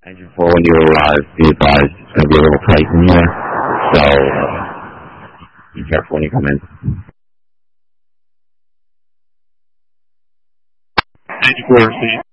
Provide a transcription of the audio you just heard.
Engine 4, when you arrive, be advised it's going to be a little tight in here, so be careful when you come in. Engine 4, see.